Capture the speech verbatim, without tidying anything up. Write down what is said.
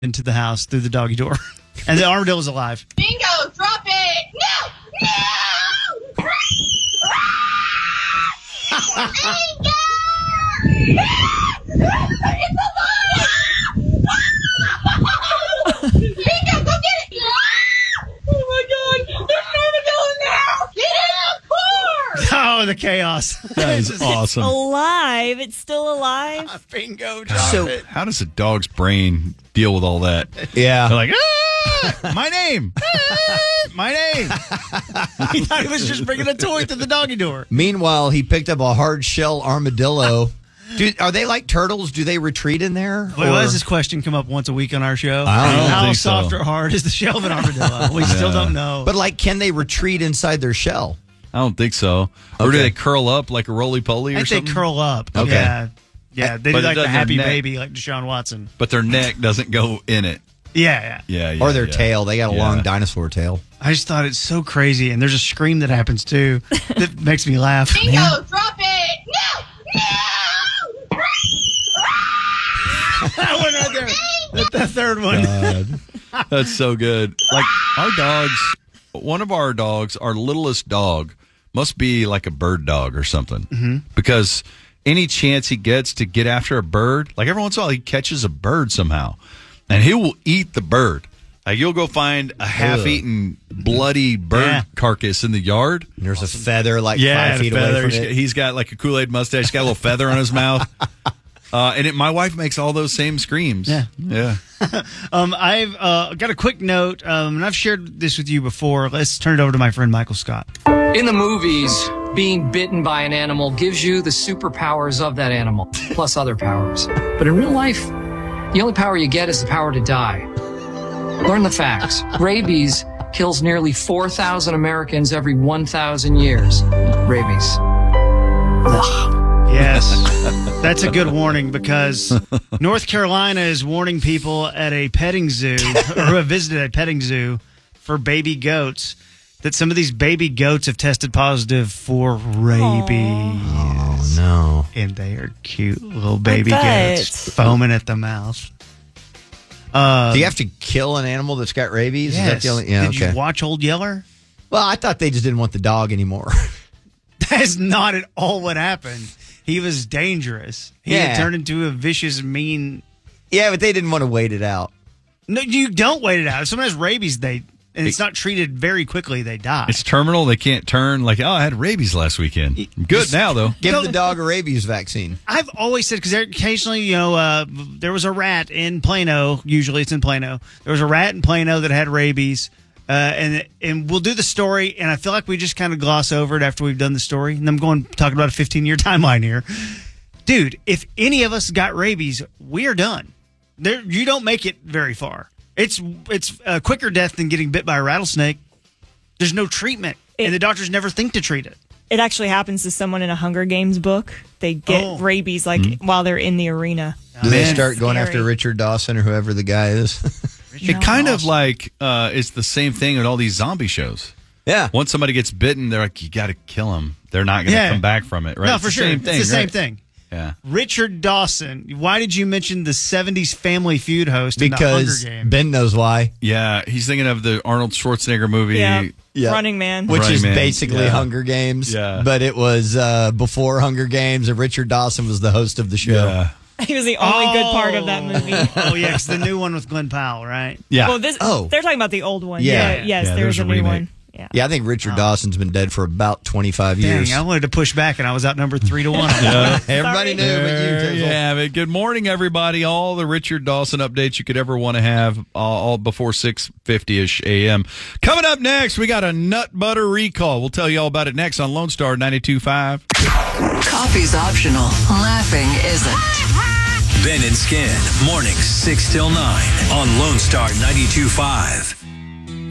into the house through the doggy door. And the armadillo is alive. Bingo, drop it! No! No! Bingo! It's alive! Bingo, go get it! Oh my God! There's an armadillo in the house! Get in the car! Oh, the chaos. That is awesome. Alive. It's still alive. Bingo, drop So, it. how does a dog's brain deal with all that? Yeah. They're like, ah, my name. Ah, my name. He thought he was just bringing a toy to the doggy door. Meanwhile, he picked up a hard shell armadillo. Do, are they like turtles? Do they retreat in there? Wait, Or- why does this question come up once a week on our show? I don't How think soft so. or hard is the shell of an armadillo? We still don't know. But like, can they retreat inside their shell? I don't think so. Or do Okay. they curl up like a roly-poly I or think they something? curl up. Okay. Yeah. Yeah, they But do it like the doesn't happy neck. baby, like Deshaun Watson. But their neck doesn't go in it. Yeah, yeah. Yeah, yeah. Or their yeah. tail? They got a Yeah. long dinosaur tail. I just thought it's so crazy, and there's a scream that happens too that makes me laugh. Bingo, Man. drop it! No! No! That one right there. The, the third one. God. That's so good. Like our dogs, one of our dogs, our littlest dog, must be like a bird dog or something. Mm-hmm. Because any chance he gets to get after a bird, like every once in a while, he catches a bird somehow, and he will eat the bird. Like you'll go find a half-eaten, bloody bird Yeah. carcass in the yard. And there's a feather like Yeah, five the feet feather. away from He's it. got- He's got like a Kool-Aid mustache. He's got a little feather on his mouth. Uh, and it, my wife makes all those same screams. Yeah. Yeah. Um, I've uh, got a quick note, um, and I've shared this with you before. Let's turn it over to my friend Michael Scott. In the movies, being bitten by an animal gives you the superpowers of that animal, plus other powers. But in real life, the only power you get is the power to die. Learn the facts. Rabies kills nearly four thousand Americans every one thousand years. Rabies. Ugh. Yes, that's a good warning because North Carolina is warning people at a petting zoo or who have visited a petting zoo for baby goats that some of these baby goats have tested positive for rabies. Oh, no. And they are cute little baby bet. goats foaming at the mouth. Uh, Do you have to kill an animal that's got rabies? Is that yes. the only? Yeah, Did okay. you watch Old Yeller? Well, I thought they just didn't want the dog anymore. That is not at all what happened. He was dangerous. He Yeah. had turned into a vicious, mean. Yeah, but they didn't want to wait it out. No, you don't wait it out. If someone has rabies, they and it's not treated very quickly, they die. It's terminal. They can't turn. Like, oh, I had rabies last weekend. I'm good Just- now, though. Give No. the dog a rabies vaccine. I've always said because occasionally, you know, uh, there was a rat in Plano. Usually, it's in Plano. There was a rat in Plano that had rabies, uh, and and we'll do the story. And I feel like we just kind of gloss over it after we've done the story. And I'm going talking about a fifteen year timeline here, dude. If any of us got rabies, we are done. There, you don't make it very far. It's it's a quicker death than getting bit by a rattlesnake. There's no treatment, It- and the doctors never think to treat it. It actually happens to someone in a Hunger Games book. They get Oh. rabies like while they're in the arena. Do they Man. start going Scary. after Richard Dawson or whoever the guy is? It kind of like uh, it's the same thing with all these zombie shows. yeah. Once somebody gets bitten, they're like, you got to kill them. They're not going to Yeah. come back from it, right? No, It's for the sure. Same thing, it's the same right? thing. Yeah. Richard Dawson. Why did you mention the seventies Family Feud host in the Hunger Because Games? Ben knows why, Yeah. He's thinking of the Arnold Schwarzenegger movie. Yeah. Yeah. Running Man. which Running is Man. basically Yeah. Hunger Games. Yeah. But it was uh, before Hunger Games, and Richard Dawson was the host of the show. Yeah. He was the only good part of that movie. Oh, yeah, it's the new one with Glenn Powell, right? Yeah. Well, this Oh. they're talking about the old one. Yeah. But yes, Yeah, there's there's a a new remake. one. Yeah. Yeah, I think Richard Dawson's been dead for about twenty-five years. Dang, I wanted to push back, and I was outnumbered three to one. Everybody Sorry. knew, but you, There you Tizzle. have it. Good morning, everybody. All the Richard Dawson updates you could ever want to have, all, all before six fifty-ish a.m. Coming up next, we got a nut butter recall. We'll tell you all about it next on Lone Star ninety-two point five. Coffee's optional. Laughing isn't. Ben and Skin, mornings six till nine on Lone Star ninety-two point five.